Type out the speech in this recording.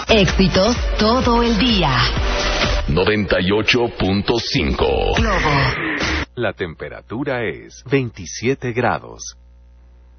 Éxitos todo el día. 98.5. Globo. La temperatura es 27 grados.